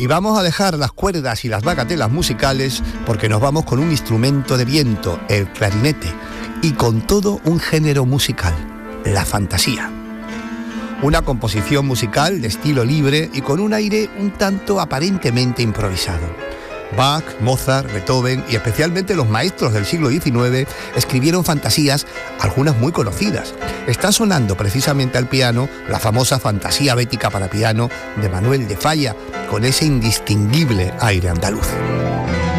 Y vamos a dejar las cuerdas y las bagatelas musicales porque nos vamos con un instrumento de viento, el clarinete, y con todo un género musical, la fantasía. Una composición musical de estilo libre y con un aire un tanto aparentemente improvisado. Bach, Mozart, Beethoven y especialmente los maestros del siglo XIX escribieron fantasías, algunas muy conocidas. Está sonando precisamente al piano la famosa Fantasía bética para piano de Manuel de Falla, con ese indistinguible aire andaluz.